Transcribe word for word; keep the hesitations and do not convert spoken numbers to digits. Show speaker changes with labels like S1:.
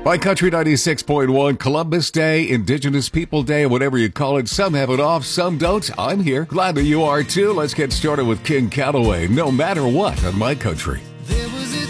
S1: My Country ninety-six point one, Columbus Day, Indigenous People Day, whatever you call it. Some have it off, some don't. I'm here. Glad that you are too. Let's get started with King Calloway, No Matter What, on My Country.